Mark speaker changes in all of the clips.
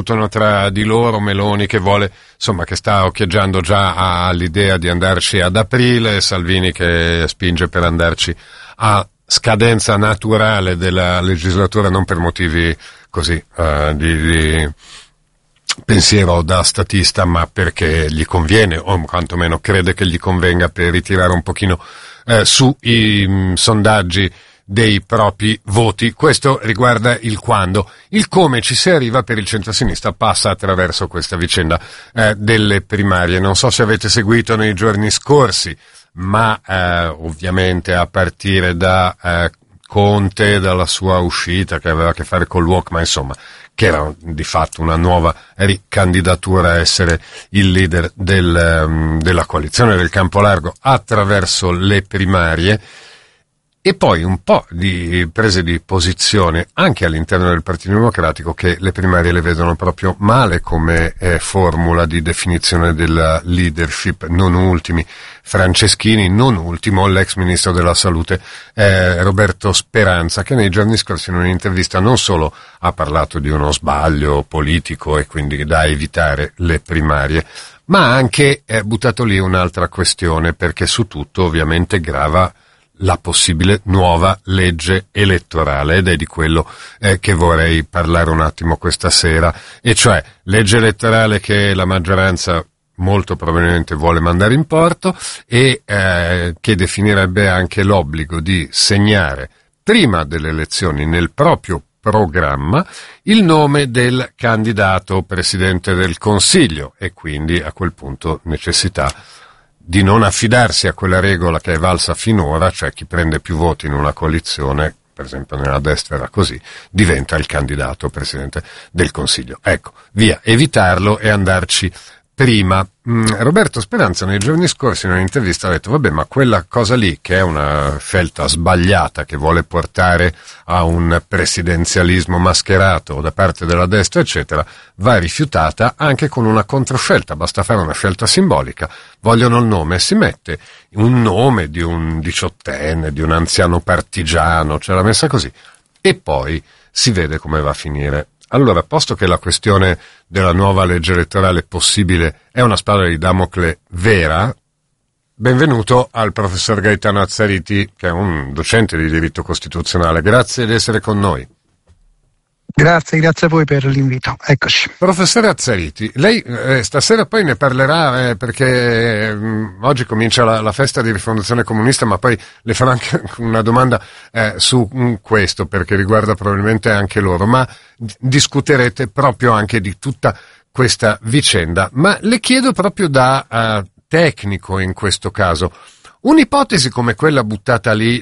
Speaker 1: discutono tra di loro, Meloni che vuole, insomma, che sta occhieggiando già all'idea di andarci ad aprile, Salvini che spinge per andarci a scadenza naturale della legislatura, non per motivi così di pensiero da statista, ma perché gli conviene, o quantomeno crede che gli convenga, per ritirare un pochino su i sondaggi dei propri voti. Questo riguarda il quando. Il come ci si arriva per il centro-sinistra passa attraverso questa vicenda delle primarie. Non so se avete seguito nei giorni scorsi, ma ovviamente a partire da Conte, dalla sua uscita che aveva a che fare col walk, ma insomma che era di fatto una nuova ricandidatura a essere il leader della coalizione del campo largo attraverso le primarie, e poi un po' di prese di posizione anche all'interno del Partito Democratico, che le primarie le vedono proprio male come formula di definizione della leadership. Non ultimi Franceschini, non ultimo l'ex ministro della salute Roberto Speranza, che nei giorni scorsi in un'intervista non solo ha parlato di uno sbaglio politico e quindi da evitare le primarie, ma ha anche buttato lì un'altra questione, perché su tutto ovviamente grava la possibile nuova legge elettorale, ed è di quello che vorrei parlare un attimo questa sera, e cioè legge elettorale che la maggioranza molto probabilmente vuole mandare in porto e che definirebbe anche l'obbligo di segnare prima delle elezioni nel proprio programma il nome del candidato Presidente del Consiglio, e quindi a quel punto necessità di non affidarsi a quella regola che è valsa finora, cioè chi prende più voti in una coalizione, per esempio nella destra era così, diventa il candidato Presidente del Consiglio. Ecco, via, evitarlo e andarci prima. Roberto Speranza nei giorni scorsi in un'intervista ha detto: vabbè, ma quella cosa lì, che è una scelta sbagliata che vuole portare a un presidenzialismo mascherato da parte della destra eccetera, va rifiutata anche con una controscelta. Basta fare una scelta simbolica, vogliono il nome, si mette un nome di un diciottenne, di un anziano partigiano, ce l'ha messa così, e poi si vede come va a finire. Allora, posto che la questione della nuova legge elettorale possibile è una spada di Damocle vera, benvenuto al professor Gaetano Azzariti, che è un docente di diritto costituzionale. Grazie di essere con noi.
Speaker 2: Grazie a voi per l'invito. Eccoci.
Speaker 1: Professore Azzariti, lei stasera poi ne parlerà perché oggi comincia la festa di rifondazione comunista, ma poi le farò anche una domanda su questo, perché riguarda probabilmente anche loro, ma discuterete proprio anche di tutta questa vicenda. Ma le chiedo proprio da tecnico in questo caso, un'ipotesi come quella buttata lì,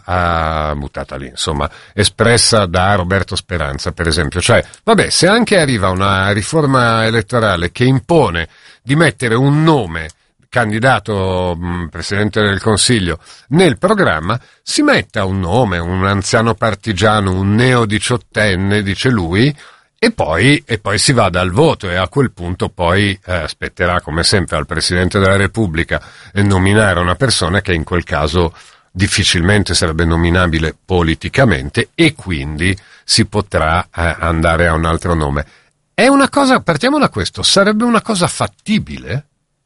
Speaker 1: insomma, espressa da Roberto Speranza, per esempio, cioè, vabbè, se anche arriva una riforma elettorale che impone di mettere un nome candidato Presidente del Consiglio nel programma, si metta un nome, un anziano partigiano, un neo diciottenne, dice lui, e poi si vada al voto, e a quel punto poi spetterà come sempre al Presidente della Repubblica nominare una persona che in quel caso difficilmente sarebbe nominabile politicamente, e quindi si potrà andare a un altro nome. È una cosa, partiamo da questo, sarebbe una cosa fattibile?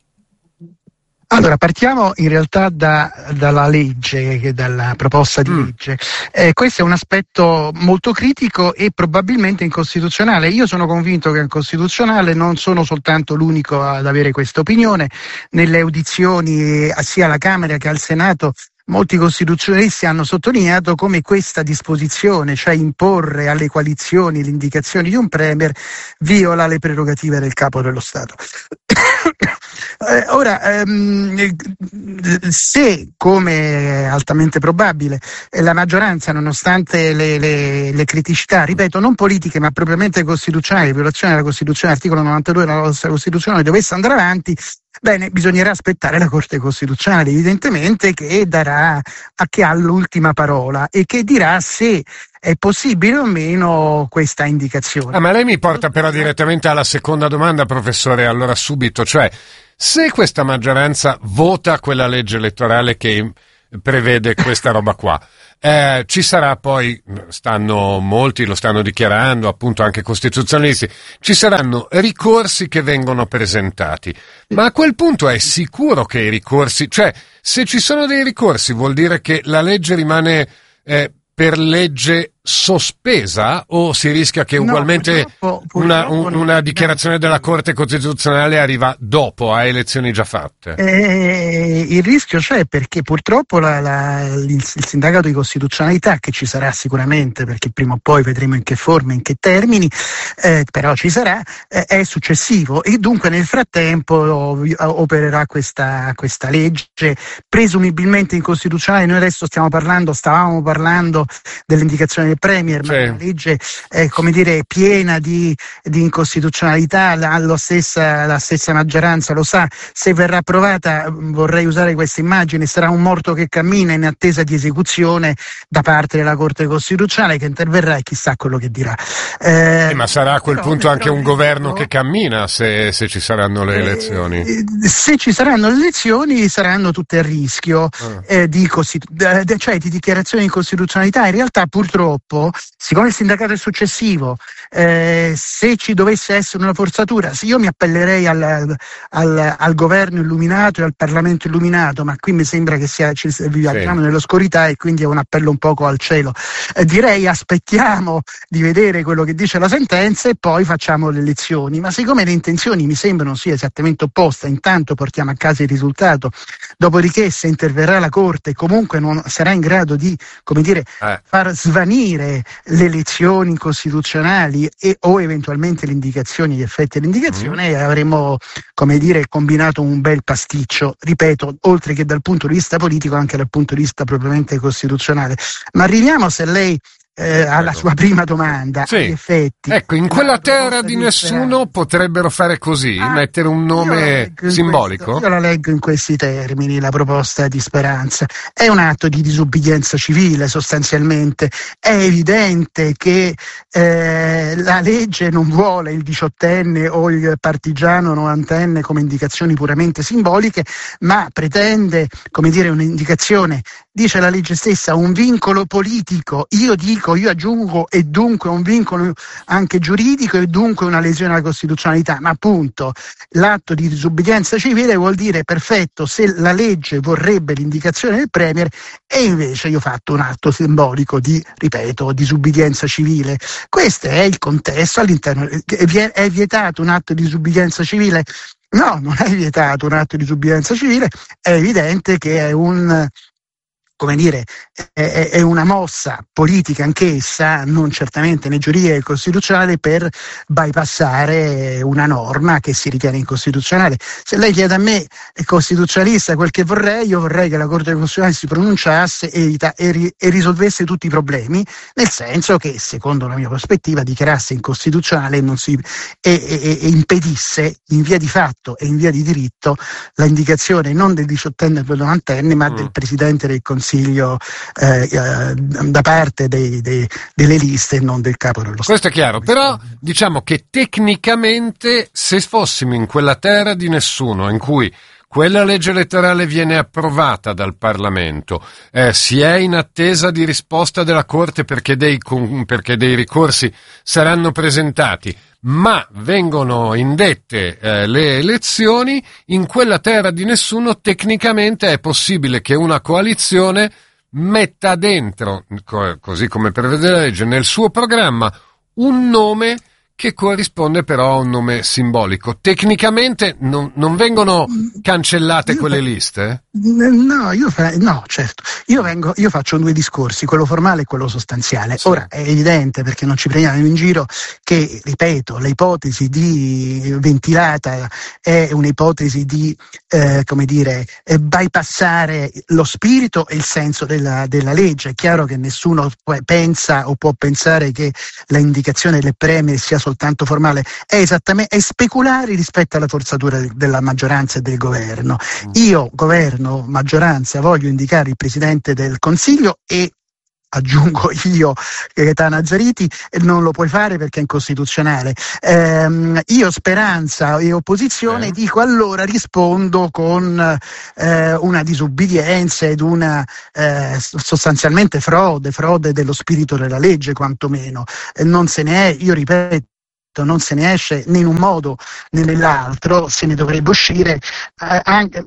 Speaker 2: Allora, partiamo in realtà dalla legge, dalla proposta di legge. Questo è un aspetto molto critico e probabilmente incostituzionale. Io sono convinto che è incostituzionale, non sono soltanto l'unico ad avere questa opinione. Nelle audizioni sia alla Camera che al Senato molti costituzionalisti hanno sottolineato come questa disposizione, cioè imporre alle coalizioni l'indicazione di un premier, viola le prerogative del Capo dello Stato. Ora, se, come è altamente probabile, la maggioranza, nonostante le criticità, ripeto, non politiche ma propriamente costituzionali, violazione della Costituzione, articolo 92 della nostra Costituzione, dovesse andare avanti, bene, bisognerà aspettare la Corte Costituzionale, evidentemente, che ha l'ultima parola e che dirà se è possibile o meno questa indicazione.
Speaker 1: Ma lei mi porta però direttamente alla seconda domanda, professore, allora subito, cioè, se questa maggioranza vota quella legge elettorale che prevede questa roba qua. Ci sarà poi, molti lo stanno dichiarando, appunto anche costituzionalisti, ci saranno ricorsi che vengono presentati, ma a quel punto è sicuro che i ricorsi, cioè se ci sono dei ricorsi vuol dire che la legge rimane per legge sospesa, o si rischia che ugualmente una dichiarazione della Corte Costituzionale arriva dopo, a elezioni già fatte?
Speaker 2: Il rischio c'è, perché purtroppo il sindacato di costituzionalità, che ci sarà sicuramente, perché prima o poi vedremo in che forma, in che termini, però ci sarà, è successivo, e dunque nel frattempo opererà questa legge presumibilmente incostituzionale. Noi adesso stavamo parlando dell'indicazione del Premier, ma la legge è, come dire, piena di incostituzionalità, la stessa maggioranza lo sa. Se verrà approvata, vorrei usare questa immagine, sarà un morto che cammina in attesa di esecuzione da parte della Corte Costituzionale, che interverrà e chissà quello che dirà.
Speaker 1: Ma sarà a quel punto anche un governo che cammina, se ci saranno le elezioni?
Speaker 2: Se ci saranno le elezioni saranno tutte a rischio cioè di dichiarazione di incostituzionalità. In realtà purtroppo, siccome il sindacato è successivo, se ci dovesse essere una forzatura, io mi appellerei al governo illuminato e al Parlamento illuminato, ma qui mi sembra che viviamo nell'oscurità, e quindi è un appello un poco al cielo. Direi aspettiamo di vedere quello che dice la sentenza e poi facciamo le elezioni, ma siccome le intenzioni mi sembrano sia esattamente opposte, intanto portiamo a casa il risultato, dopodiché se interverrà la Corte comunque non sarà in grado di, come dire, far svanire le elezioni costituzionali o eventualmente le indicazioni, gli effetti dell'indicazione, e avremo, come dire, combinato un bel pasticcio, ripeto, oltre che dal punto di vista politico anche dal punto di vista propriamente costituzionale. Ma arriviamo, se lei alla sua prima domanda, agli effetti.
Speaker 1: Ecco, in quella terra di nessuno potrebbero fare così, mettere un nome simbolico?
Speaker 2: Io la leggo in questi termini, la proposta di Speranza. È un atto di disubbidienza civile, sostanzialmente. È evidente che la legge non vuole il diciottenne o il partigiano novantenne come indicazioni puramente simboliche, ma pretende, come dire, un'indicazione, dice la legge stessa, un vincolo politico. Io aggiungo, e dunque un vincolo anche giuridico, e dunque una lesione alla Costituzionalità. Ma appunto l'atto di disubbidienza civile vuol dire, perfetto, se la legge vorrebbe l'indicazione del Premier e invece io ho fatto un atto simbolico di, ripeto, disubbidienza civile. Questo è il contesto all'interno. È vietato un atto di disubbidienza civile? No, non è vietato un atto di disubbidienza civile. È evidente che è è una mossa politica anch'essa, non certamente né giuridica né costituzionale, per bypassare una norma che si ritiene incostituzionale. Se lei chiede a me, è costituzionalista, quel che vorrei, io vorrei che la Corte Costituzionale si pronunciasse e risolvesse tutti i problemi, nel senso che, secondo la mia prospettiva, dichiarasse incostituzionale e impedisse in via di fatto e in via di diritto la indicazione non del diciottenne e del novantenne, ma del Presidente del Consiglio da parte delle liste e non del capo dello Stato.
Speaker 1: Questo è chiaro, però diciamo che tecnicamente, se fossimo in quella terra di nessuno in cui quella legge elettorale viene approvata dal Parlamento, si è in attesa di risposta della Corte perché dei ricorsi saranno presentati, ma vengono indette le elezioni, in quella terra di nessuno tecnicamente è possibile che una coalizione metta dentro, così come prevede la legge, nel suo programma un nome che corrisponde però a un nome simbolico. Tecnicamente non vengono cancellate quelle liste?
Speaker 2: No, certo. Io faccio due discorsi, quello formale e quello sostanziale. Sì. Ora è evidente, perché non ci prendiamo in giro, che, ripeto, l'ipotesi di ventilata è un'ipotesi di bypassare lo spirito e il senso della legge. È chiaro che nessuno pensa o può pensare che l'indicazione del Premier sia soltanto formale, è speculare rispetto alla forzatura della maggioranza e del governo. Io, governo, maggioranza, voglio indicare il Presidente del Consiglio e aggiungo io, Gaetano Zariti, non lo puoi fare perché è incostituzionale. Io, Speranza e opposizione, dico allora rispondo con una disubbidienza ed una sostanzialmente frode dello spirito della legge, quantomeno. Non se ne è, io ripeto, non se ne esce né in un modo né nell'altro, se ne dovrebbe uscire anche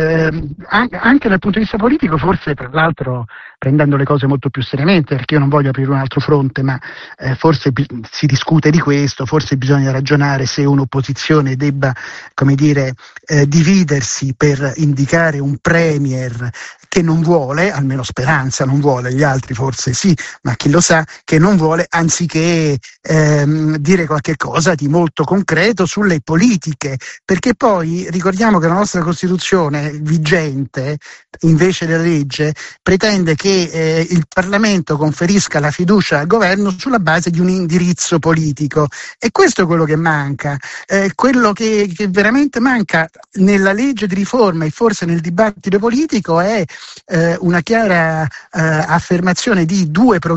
Speaker 2: dal punto di vista politico, forse tra l'altro prendendo le cose molto più seriamente, perché io non voglio aprire un altro fronte, ma forse si discute di questo, forse bisogna ragionare se un'opposizione debba, come dire, dividersi per indicare un premier che non vuole, almeno Speranza non vuole, gli altri forse sì, ma chi lo sa, che non vuole, anziché dire qualche cosa di molto concreto sulle politiche, perché poi ricordiamo che la nostra Costituzione vigente, invece della legge, pretende che il Parlamento conferisca la fiducia al governo sulla base di un indirizzo politico, e questo è quello che manca, quello che veramente manca nella legge di riforma e forse nel dibattito politico è una chiara affermazione di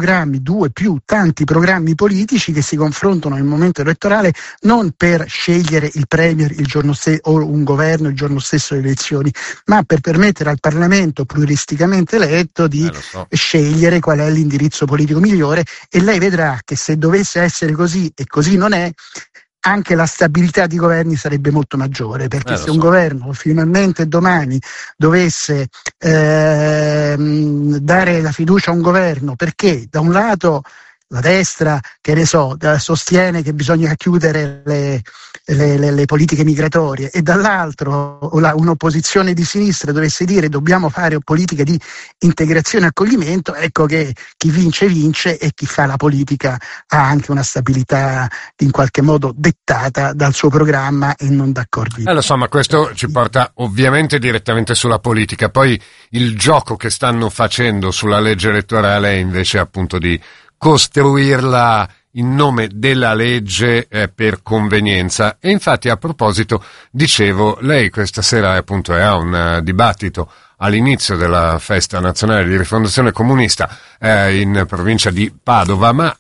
Speaker 2: tanti programmi politici che si confrontano nel momento elettorale, non per scegliere il premier il giorno o un governo il giorno stesso delle elezioni, ma per permettere al Parlamento pluristicamente eletto di scegliere qual è l'indirizzo politico migliore, e lei vedrà che se dovesse essere così, e così non è, anche la stabilità di governi sarebbe molto maggiore, perché se un governo finalmente domani dovesse dare la fiducia a un governo perché da un lato la destra, che ne so, sostiene che bisogna chiudere le politiche migratorie, e dall'altro un'opposizione di sinistra dovesse dire dobbiamo fare politiche di integrazione e accoglimento, ecco che chi vince vince, e chi fa la politica ha anche una stabilità in qualche modo dettata dal suo programma e non da accordi.
Speaker 1: Lo so, ma questo ci porta ovviamente direttamente sulla politica. Poi il gioco che stanno facendo sulla legge elettorale è invece appunto di costruirla in nome della legge per convenienza. E infatti, a proposito, dicevo, lei questa sera appunto ha un dibattito all'inizio della festa nazionale di rifondazione comunista in provincia di Padova, ma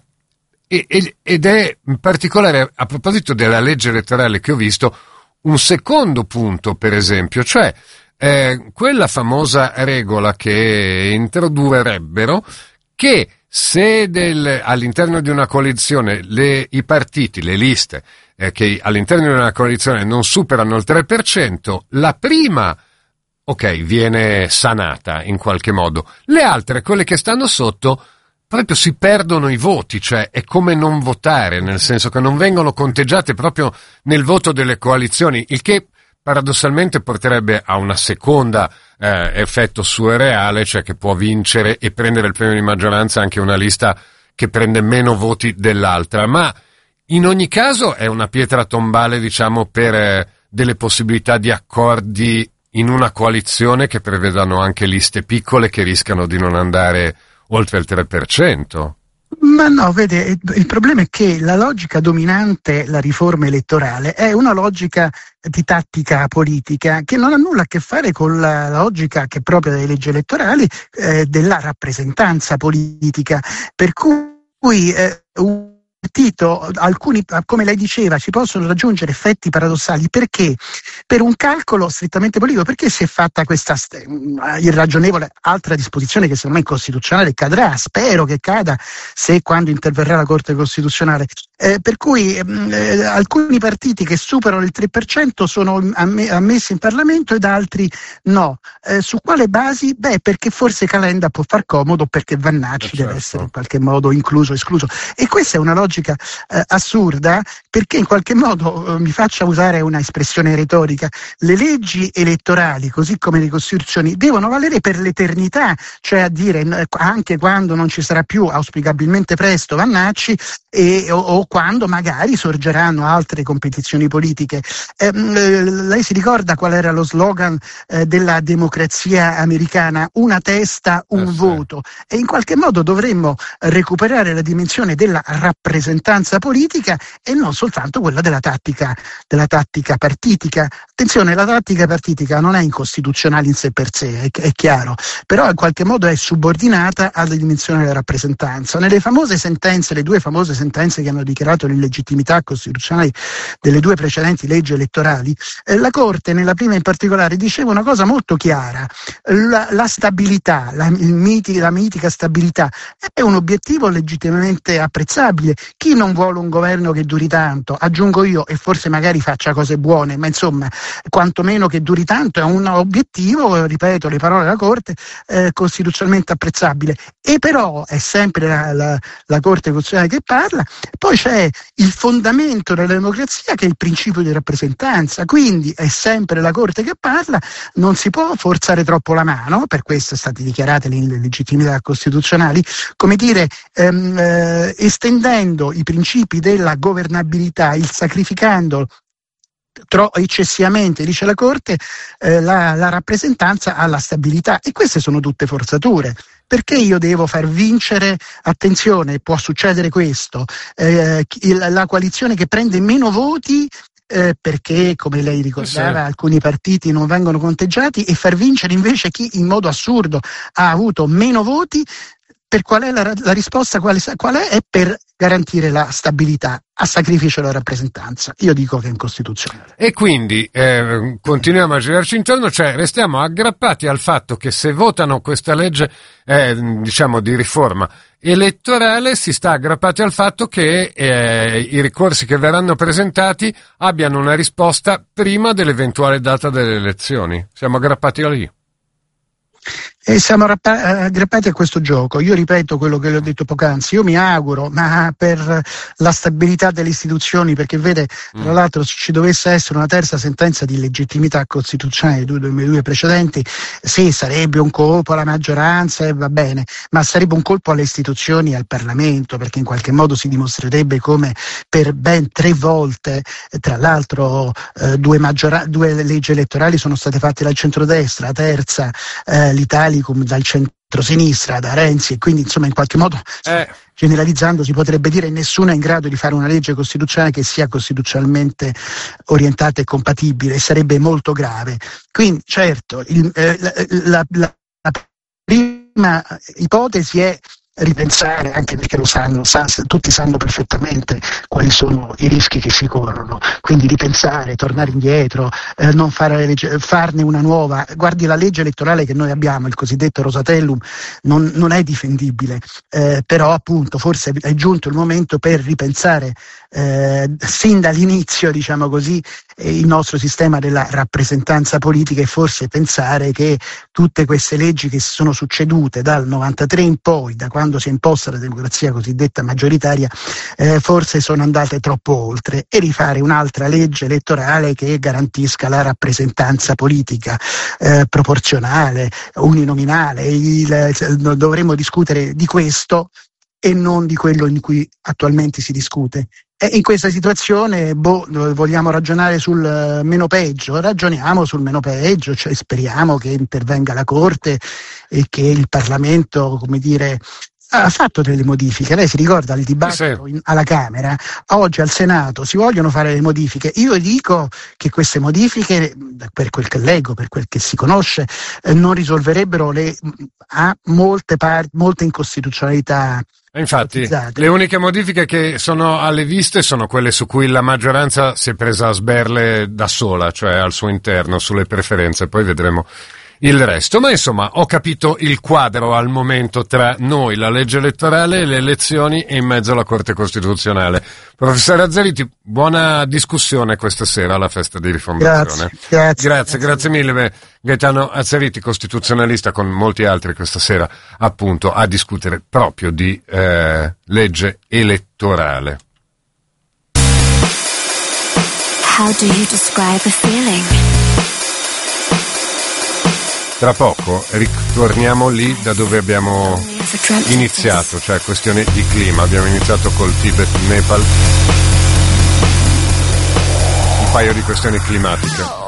Speaker 1: ed è in particolare a proposito della legge elettorale che ho visto un secondo punto, per esempio, cioè quella famosa regola che introdurrebbero che se all'interno di una coalizione i partiti, le liste che all'interno di una coalizione non superano il 3%, la prima viene sanata in qualche modo, le altre, quelle che stanno sotto, proprio si perdono i voti, cioè è come non votare, nel senso che non vengono conteggiate proprio nel voto delle coalizioni, il che paradossalmente porterebbe a una seconda effetto surreale, cioè che può vincere e prendere il premio di maggioranza anche una lista che prende meno voti dell'altra, ma in ogni caso è una pietra tombale, diciamo, per delle possibilità di accordi in una coalizione che prevedano anche liste piccole che rischiano di non andare oltre il 3%.
Speaker 2: Ma no, vede, il problema è che la logica dominante, la riforma elettorale, è una logica di tattica politica che non ha nulla a che fare con la logica che è propria delle leggi elettorali della rappresentanza politica, per cui un partito, alcuni, come lei diceva, ci possono raggiungere effetti paradossali perché per un calcolo strettamente politico, perché si è fatta questa irragionevole altra disposizione che secondo me è incostituzionale, cadrà, spero che cada se e quando interverrà la Corte Costituzionale, per cui alcuni partiti che superano il 3% sono ammessi in Parlamento ed altri no. Su quale basi? Perché forse Calenda può far comodo, perché Vannacci deve essere in qualche modo incluso, escluso, e questa è una logica assurda, perché in qualche modo mi faccia usare una espressione retorica, le leggi elettorali così come le costituzioni devono valere per l'eternità, cioè a dire anche quando non ci sarà più, auspicabilmente presto, Vannacci o quando magari sorgeranno altre competizioni politiche. Lei si ricorda qual era lo slogan della democrazia americana? Una testa, un voto, e in qualche modo dovremmo recuperare la dimensione della rappresentanza rappresentanza politica e non soltanto quella della tattica partitica. Attenzione, la tattica partitica non è incostituzionale in sé per sé, è chiaro, però in qualche modo è subordinata alla dimensione della rappresentanza. Nelle famose sentenze, le due famose sentenze che hanno dichiarato l'illegittimità costituzionale delle due precedenti leggi elettorali, la Corte, nella prima in particolare, diceva una cosa molto chiara: la stabilità, la mitica stabilità è un obiettivo legittimamente apprezzabile. Chi non vuole un governo che duri tanto? Aggiungo io, e forse magari faccia cose buone, ma insomma, quantomeno che duri tanto è un obiettivo, ripeto le parole della Corte, costituzionalmente apprezzabile. E però è sempre la Corte Costituzionale che parla. Poi c'è il fondamento della democrazia, che è il principio di rappresentanza, quindi è sempre la Corte che parla, non si può forzare troppo la mano, per questo sono state dichiarate le illegittimità costituzionali, come dire, estendendo i principi della governabilità, sacrificando eccessivamente, dice la Corte, la rappresentanza alla stabilità, e queste sono tutte forzature. Perché io devo far vincere, attenzione, può succedere questo, la coalizione che prende meno voti, perché, come lei ricordava, alcuni partiti non vengono conteggiati, e far vincere invece chi in modo assurdo ha avuto meno voti. Per qual è la risposta? Qual è? È per garantire la stabilità a sacrificio della rappresentanza. Io dico che è incostituzionale.
Speaker 1: E quindi continuiamo a girarci intorno, cioè restiamo aggrappati al fatto che se votano questa legge diciamo di riforma elettorale, si sta aggrappati al fatto che i ricorsi che verranno presentati abbiano una risposta prima dell'eventuale data delle elezioni. Siamo aggrappati lì.
Speaker 2: E siamo aggrappati a questo gioco. Io ripeto quello che le ho detto poc'anzi, io mi auguro, ma per la stabilità delle istituzioni, perché vede, tra l'altro, se ci dovesse essere una terza sentenza di illegittimità costituzionale delle due precedenti, sì, sarebbe un colpo alla maggioranza e va bene, ma sarebbe un colpo alle istituzioni e al Parlamento, perché in qualche modo si dimostrerebbe come per ben 3 volte, tra l'altro due leggi elettorali sono state fatte dal centrodestra, la terza l'Italicum dal centro-sinistra, da Renzi, e quindi insomma in qualche modo generalizzando si potrebbe dire nessuno è in grado di fare una legge costituzionale che sia costituzionalmente orientata e compatibile, e sarebbe molto grave. Quindi certo la prima ipotesi è ripensare, anche perché lo sanno, tutti sanno perfettamente quali sono i rischi che si corrono, quindi ripensare, tornare indietro, non fare la legge, farne una nuova. Guardi, la legge elettorale che noi abbiamo, il cosiddetto Rosatellum, non è difendibile, però appunto forse è giunto il momento per ripensare sin dall'inizio, diciamo così, il nostro sistema della rappresentanza politica, e forse pensare che tutte queste leggi che si sono succedute dal 93 in poi, da quando si è imposta la democrazia cosiddetta maggioritaria, forse sono andate troppo oltre, e rifare un'altra legge elettorale che garantisca la rappresentanza politica proporzionale, uninominale. Dovremmo discutere di questo e non di quello in cui attualmente si discute. E in questa situazione vogliamo ragionare sul meno peggio, ragioniamo sul meno peggio, cioè speriamo che intervenga la Corte e che il Parlamento, come dire, ha fatto delle modifiche. Lei si ricorda il dibattito alla Camera? Oggi al Senato si vogliono fare le modifiche. Io dico che queste modifiche, per quel che leggo, per quel che si conosce, non risolverebbero molte incostituzionalità.
Speaker 1: Infatti, le uniche modifiche che sono alle viste sono quelle su cui la maggioranza si è presa a sberle da sola, cioè al suo interno, sulle preferenze, poi vedremo il resto. Ma insomma, ho capito il quadro al momento tra noi, la legge elettorale, le elezioni e in mezzo la Corte Costituzionale. Professore Azzariti, buona discussione questa sera alla festa di rifondazione. Grazie mille. Gaetano Azzariti, costituzionalista, con molti altri questa sera appunto a discutere proprio di legge elettorale.
Speaker 3: How do you describe a feeling?
Speaker 1: Tra poco ritorniamo lì da dove abbiamo iniziato, cioè questione di clima. Abbiamo iniziato col Tibet, Nepal, un paio di questioni climatiche.